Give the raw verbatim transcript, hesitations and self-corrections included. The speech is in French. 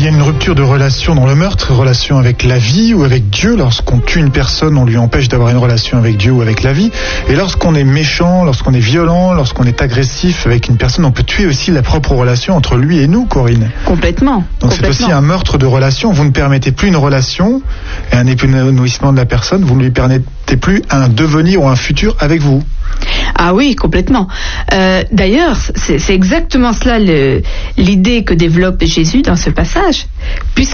Il y a une rupture de relation dans le meurtre, relation avec la vie ou avec Dieu. Lorsqu'on tue une personne, on lui empêche d'avoir une relation avec Dieu ou avec la vie. Et lorsqu'on est méchant, lorsqu'on est violent, lorsqu'on est agressif avec une personne, on peut tuer aussi la propre relation entre lui et nous, Corinne. Complètement. Donc c'est aussi un meurtre de relation. Vous ne permettez plus une relation et un épanouissement de la personne. Vous ne lui permettez plus un devenir ou un futur avec vous. Ah oui, complètement. Euh, d'ailleurs, c'est, c'est exactement cela le, l'idée que développe Jésus dans ce passage. Puisque